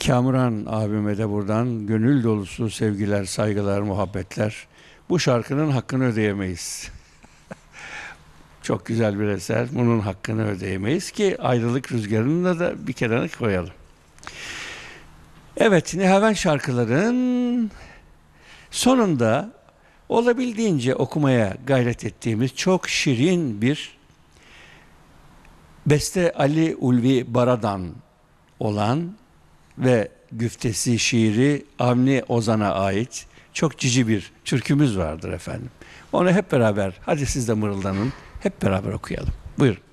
Kamuran abime de buradan gönül dolusu sevgiler, saygılar, muhabbetler. Bu şarkının hakkını ödeyemeyiz. Çok güzel bir eser. Bunun hakkını ödeyemeyiz ki ayrılık rüzgarını da bir kenara koyalım. Evet, Nihaven şarkıların sonunda olabildiğince okumaya gayret ettiğimiz çok şirin bir beste Ali Ulvi Baradan olan ve güftesi şiiri Avni Ozan'a ait çok cici bir türkümüz vardır efendim. Onu hep beraber, hadi siz de mırıldanın, hep beraber okuyalım. Buyurun.